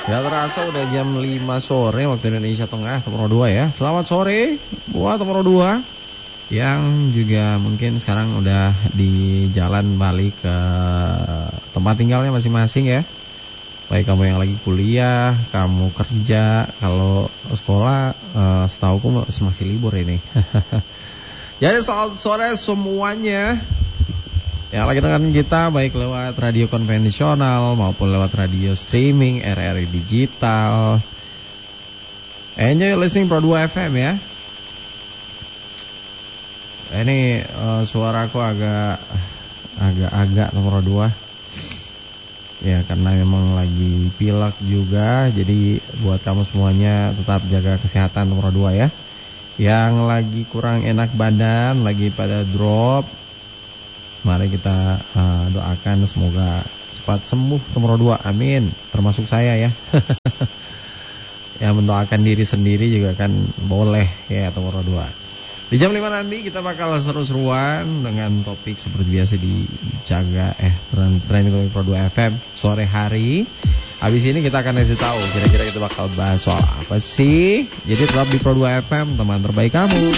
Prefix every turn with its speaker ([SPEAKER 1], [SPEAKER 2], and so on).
[SPEAKER 1] Gak terasa udah jam 5 sore waktu Indonesia Tengah, nomor 2 ya. Selamat sore buat nomor 2 yang juga mungkin sekarang udah di jalan balik ke tempat tinggalnya masing-masing ya. Baik kamu yang lagi kuliah, kamu kerja, kalau sekolah setauku masih libur ini. Jadi selamat sore semuanya yang lagi dengerin kita baik lewat radio konvensional maupun lewat radio streaming RRI digital. Enjoy listening Pro 2 FM ya. Ini suaraku agak nomor 2. Ya karena memang lagi pilek juga. Jadi buat kamu semuanya tetap jaga kesehatan nomor 2 ya. Yang lagi kurang enak badan, lagi pada drop, mari kita doakan semoga cepat sembuh nomor 2, amin. Termasuk saya ya. Yang mendoakan diri sendiri juga kan boleh ya nomor 2. Di jam 5 nanti kita bakal seru-seruan dengan topik seperti biasa dijaga trending Pro 2 FM sore hari. Habis ini kita akan kasih tahu kira-kira kita bakal bahas soal apa sih. Jadi tetap di Pro 2 FM, teman terbaik kamu.